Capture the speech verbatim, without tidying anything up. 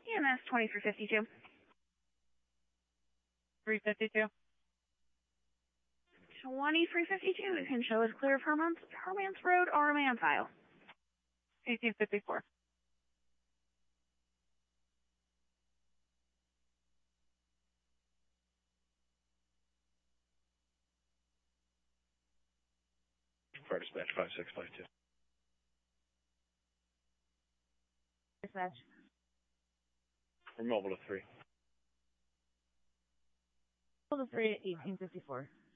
E M S twenty-three fifty-two. three fifty-two. twenty-three fifty-two, you can show as clear of Hermans, Hermans Road, R M A on file. eighteen fifty-four. Fire dispatch five six five two. Dispatch. We're mobile to three. Mobile to three at eighteen fifty-four.